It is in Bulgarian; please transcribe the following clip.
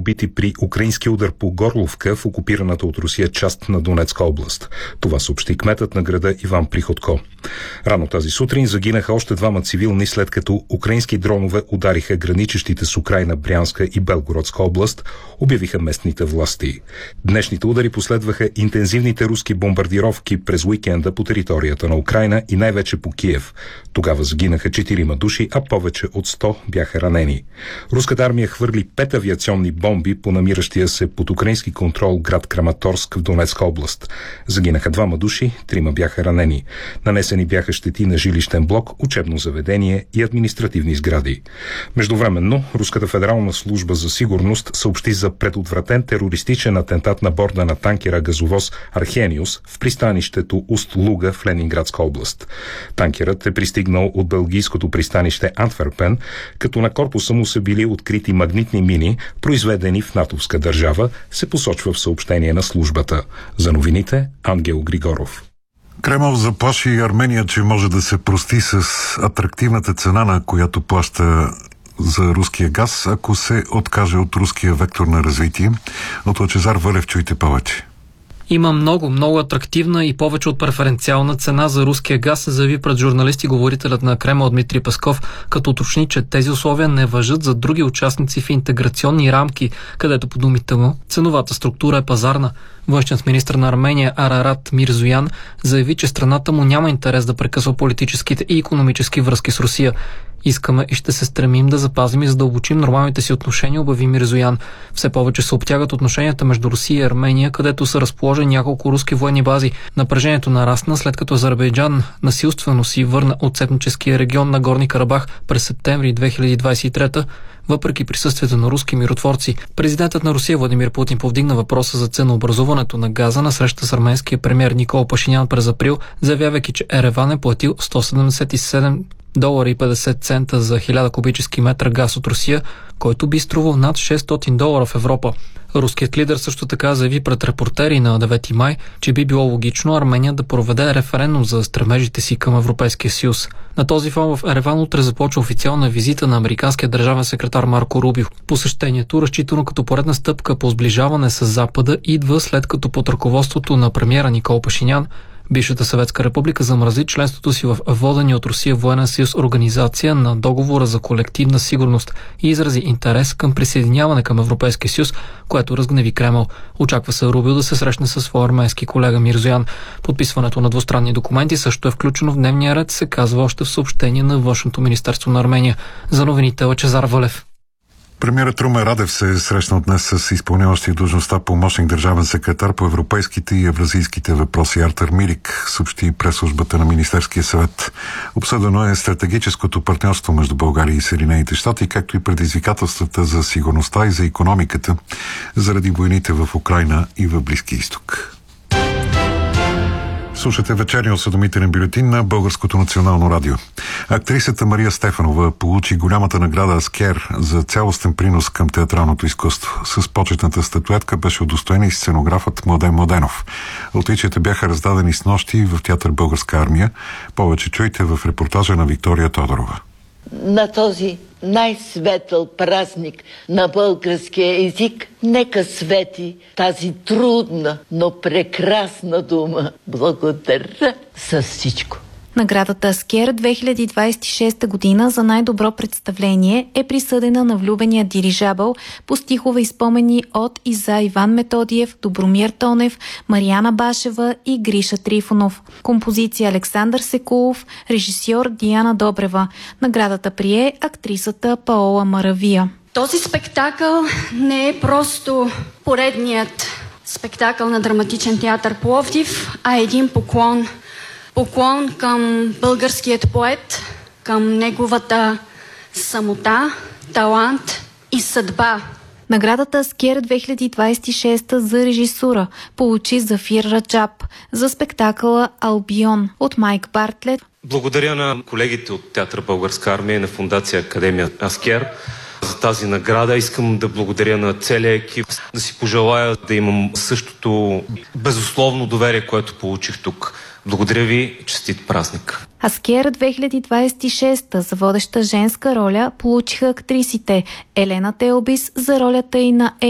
убити при украински удар по Горловка в окупираната от Русия част на Донецка област. Това съобщи кметът на града Иван Приходко. Рано тази сутрин загинаха още двама цивилни, след като украински дронове удариха граничещите с Украйна Брянска и Белгородска област, обявиха местните власти. Днешните удари последваха интензивните руски бомбардировки през уикенда по територията на Украйна и най-вече по Киев. Тогава загинаха 4 души, а повече от 100 бяха ранени. Руската армия хвърли 5 авиационни бомби по намиращия се под украински контрол град Краматорск в Донецка област. Загинаха 2 души, 3 бяха ранени. Нанесени бяха щети на жилищен блок, учебно заведение и административни сгради. Междувременно, Руската федерална служба за сигурност съобщи за предотвратен терористичен атентат на борда на танкера газовоз Архениус в пристанището Уст-Луга в Ленинградска област. Танкерът е пристигнал от белгийското пристанище Антверпен, като на корпуса му са били открити магнитни мини, произведени в натовска държава, се посочва в съобщение на службата. За новините Ангел Григоров. Кремъл заплаши Армения, че може да се прости с атрактивната цена, на която плаща за руския газ, ако се откаже от руския вектор на развитие. От Лъчезар Вълев чуйте повече. Има много атрактивна и повече от преференциална цена за руския газ, заяви пред журналисти говорителят на Кремъл Дмитрий Песков, като уточни, че тези условия не важат за други участници в интеграционни рамки, където по думите му ценовата структура е пазарна. Външният министър на Армения Арарат Мирзоян заяви, че страната му няма интерес да прекъсва политическите и икономически връзки с Русия. Искаме и ще се стремим да запазим и задълбочим нормалните си отношения, обяви Мирзоян. Все повече се обтягат отношенията между Русия и Армения, където са разположени няколко руски военни бази. Напрежението нарасна, след като Азербайджан насилствено си върна отцепническия регион на Горни Карабах през септември 2023, въпреки присъствието на руски миротворци. Президентът на Русия Владимир Путин повдигна въпроса за ценообразуването на газа на среща с арменския премиер Никол Пашинян през април, заявявайки, че Ереван е платил $177.50 за 1000 кубически метра газ от Русия, който би струвал над $600 в Европа. Руският лидер също така заяви пред репортери на 9 май, че би било логично Армения да проведе референдум за стремежите си към Европейския съюз. На този фон в Ереван утре започва официална визита на американския държавен секретар Марко Рубио. Посещението, разчитано като поредна стъпка по сближаване с Запада, идва след като под ръководството на премиера Никол Пашинян бившата Съветска република замрази членството си в водения от Русия военен съюз Организация на договора за колективна сигурност и изрази интерес към присъединяване към Европейския съюз, което разгневи Кремъл. Очаква се Рубио да се срещне със своя арменски колега Мирзоян. Подписването на двустранни документи също е включено в дневния ред, се казва още в съобщение на Външното министерство на Армения. За новините Лъчезар Вълев. Премиерът Румен Радев се е срещнал днес с изпълняващия длъжността помощник държавен секретар по европейските и евразийските въпроси Артур Мирик, съобщи пресслужбата на Министерския съвет. Обсъдено е стратегическото партньорство между България и Съединените щати, както и предизвикателствата за сигурността и за икономиката заради войните в Украйна и в Близкия изток. Слушате вечерния осведомителен бюлетин на Българското национално радио. Актрисата Мария Стефанова получи голямата награда Аскер за цялостен принос към театралното изкуство. С почетната статуетка беше удостоен и сценографът Младен Младенов. Отличията бяха раздадени снощи в театър Българска армия. Повече чуйте в репортажа на Виктория Тодорова. На този най-светъл празник на българския език нека свети тази трудна, но прекрасна дума. Благодаря за всичко. Наградата Аскер 2026 година за най-добро представление е присъдена на влюбения дирижабъл по стихове и спомени от и за Иван Методиев, Добромир Тонев, Мариана Башева и Гриша Трифонов. Композиция Александър Секулов, режисьор Диана Добрева. Наградата прие актрисата Паола Маравия. Този спектакъл не е просто поредният спектакъл на Драматичен театър Пловдив, а един поклон. Поклон към българският поет, към неговата самота, талант и съдба. Наградата Аскер 2026 за режисура получи Зафир Раджаб за спектакъла Албион от Майк Бартлет. Благодаря на колегите от Театър Българска армия и на Фондация Академия Аскер за тази награда. Искам да благодаря на целия екип, да си пожелая да имам същото безусловно доверие, което получих тук. Благодаря ви, честит празник. Аскер 2026 за водеща женска роля получиха актрисите Елена Телбис за ролята и на